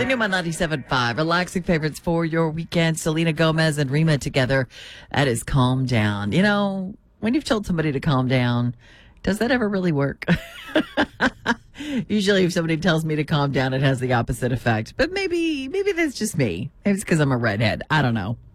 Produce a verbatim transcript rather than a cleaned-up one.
The new ninety-seven point five, relaxing favorites for your weekend. Selena Gomez and Rima together. That is Calm Down. You know, when you've told somebody to calm down, does that ever really work? Usually if somebody tells me to calm down, it has the opposite effect. But maybe, maybe that's just me. Maybe it's because I'm a redhead. I don't know.